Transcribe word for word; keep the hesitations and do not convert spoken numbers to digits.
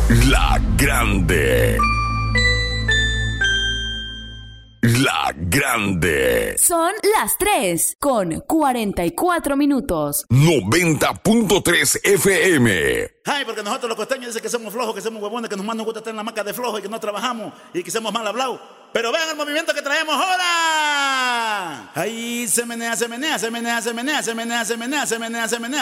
La Grande. La Grande. Son las tres con cuarenta y cuatro minutos. noventa punto tres F M. Ay, porque nosotros los costeños dicen que somos flojos, que somos huevones, que nos más nos gusta estar en la maca de flojos y que no trabajamos y que somos mal hablados. Pero vean el movimiento que traemos ahora. Ahí se menea, se menea, se menea, se menea, se menea, se menea, se menea, se menea.